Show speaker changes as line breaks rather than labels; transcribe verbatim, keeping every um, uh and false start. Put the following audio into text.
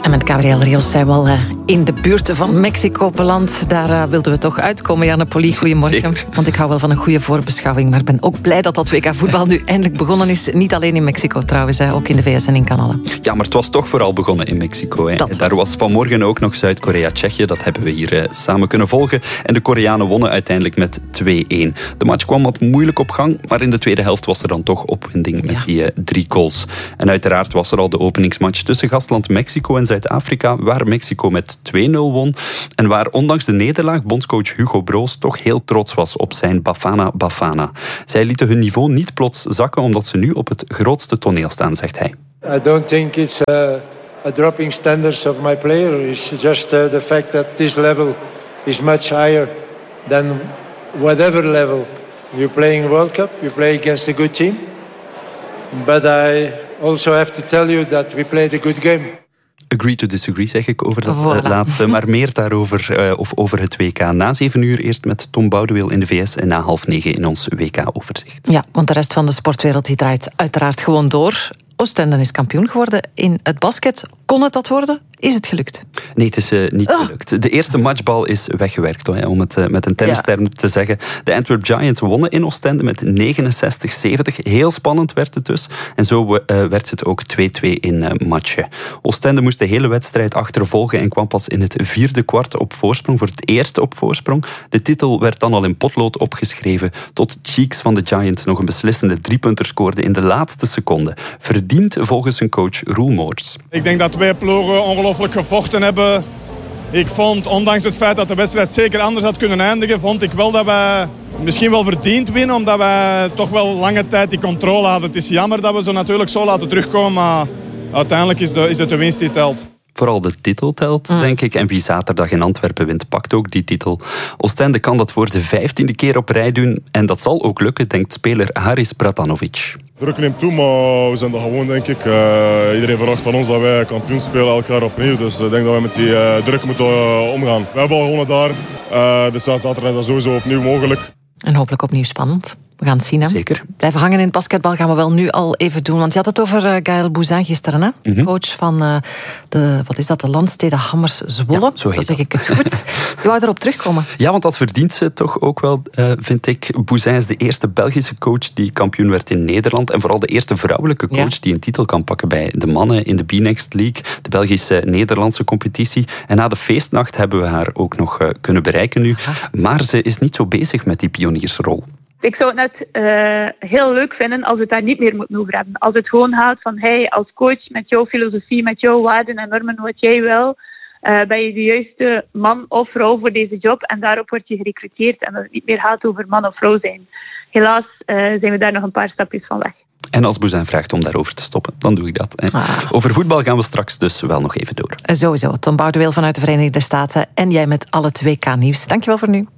En met Gabriel Rios zijn we al uh, in de buurt van Mexico beland. Daar uh, wilden we toch uitkomen, Janne Poli. Goedemorgen. Zeker. Want ik hou wel van een goede voorbeschouwing. Maar ik ben ook blij dat dat W K voetbal nu eindelijk begonnen is. Niet alleen in Mexico trouwens, hè, ook in de V S en in Canada.
Ja, maar het was toch vooral begonnen in Mexico. Hè. Daar was vanmorgen ook nog Zuid-Korea-Tsjechië. Dat hebben we hier uh, samen kunnen volgen. En de Koreanen wonnen uiteindelijk met twee-één. De match kwam wat moeilijk op gang. Maar in de tweede helft was er dan toch opwinding met ja. die uh, drie goals. En uiteraard was er al de openingsmatch tussen gastland Mexico en Zuid-Afrika, waar Mexico met twee-nul won. En waar ondanks de nederlaag bondscoach Hugo Broos toch heel trots was op zijn Bafana Bafana. Zij lieten hun niveau niet plots zakken, omdat ze nu op het grootste toneel staan, zegt hij.
I don't think it's a, a dropping standards of my player. It's just uh, the fact that this level is much higher than whatever level. You're playing World Cup, you play against a good team. But I also have to tell you that we played a good game.
Agree to disagree, zeg ik over dat
voilà.
laatste. Maar meer daarover, uh, of over het W K na zeven uur. Eerst met Tom Boudeweel in de V S en na half negen in ons W K-overzicht.
Ja, want de rest van de sportwereld die draait uiteraard gewoon door. Oostende is kampioen geworden in het basket. Kon het dat worden? Is het gelukt?
Nee, het is uh, niet oh. gelukt. De eerste matchbal is weggewerkt, hoor, om het uh, met een tennisterm ja. te zeggen. De Antwerp Giants wonnen in Oostende met negenenzestig zeventig. Heel spannend werd het dus. En zo uh, werd het ook twee-twee in uh, matchen. Oostende moest de hele wedstrijd achtervolgen en kwam pas in het vierde kwart op voorsprong. Voor het eerst op voorsprong. De titel werd dan al in potlood opgeschreven. Tot Cheeks van de Giant nog een beslissende driepunter scoorde in de laatste seconde. Verdiend volgens zijn coach Roel Moors.
Ik denk dat twee ploegen ongelooflijk gevochten hebben. Ik vond, ondanks het feit dat de wedstrijd zeker anders had kunnen eindigen, vond ik wel dat wij misschien wel verdiend winnen, omdat wij toch wel lange tijd die controle hadden. Het is jammer dat we ze natuurlijk zo laten terugkomen, maar uiteindelijk is, de, is het de winst die telt.
Vooral de titel telt, mm. denk ik. En wie zaterdag in Antwerpen wint, pakt ook die titel. Oostende kan dat voor de vijftiende keer op rij doen. En dat zal ook lukken, denkt speler Haris Pratanovic.
Druk neemt toe, maar we zijn er gewoon, denk ik. Uh, iedereen verwacht van ons dat wij kampioen spelen elk jaar opnieuw. Dus ik denk dat we met die uh, druk moeten uh, omgaan. We hebben al gewonnen daar. Uh, dus zaterdag is dat sowieso opnieuw mogelijk.
En hopelijk opnieuw spannend. We gaan het zien, hè?
Zeker.
Blijven hangen in het basketbal gaan we wel nu al even doen. Want je had het over uh, Gaël Bouzin gisteren, hè? Mm-hmm. Coach van uh, de, wat is dat, de Landstede Hammers Zwolle. Ja, zo, zo zeg ik het goed. Je wou erop terugkomen.
Ja, want dat verdient ze toch ook wel, uh, vind ik. Bouzin is de eerste Belgische coach die kampioen werd in Nederland. En vooral de eerste vrouwelijke coach ja. die een titel kan pakken bij de mannen in de B-Next League. De Belgische-Nederlandse competitie. En na de feestnacht hebben we haar ook nog uh, kunnen bereiken nu. Aha. Maar ze is niet zo bezig met die pioniersrol.
Ik zou het net uh, heel leuk vinden als we het daar niet meer moeten over hebben. Als het gewoon gaat van, hey, als coach met jouw filosofie, met jouw waarden en normen, wat jij wil, uh, ben je de juiste man of vrouw voor deze job en daarop word je gerecruiteerd en dat het niet meer gaat over man of vrouw zijn. Helaas uh, zijn we daar nog een paar stapjes van weg.
En als Bouzin vraagt om daarover te stoppen, dan doe ik dat. Hè. Ah. Over voetbal gaan we straks dus wel nog even door.
Sowieso. Tom Boudeweel vanuit de Verenigde Staten en jij met al het W K-nieuws. Dankjewel voor nu.